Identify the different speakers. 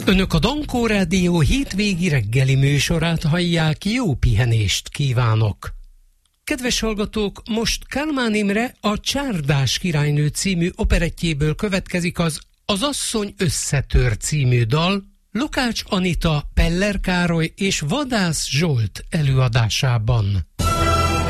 Speaker 1: Önök a Dankó Rádió hétvégi reggeli műsorát hallják, jó pihenést kívánok! Kedves hallgatók, most Kálmán Imre a Csárdás királynő című operettjéből következik az Asszony összetör című dal, Lukács Anita, Peller Károly és Vadász Zsolt előadásában.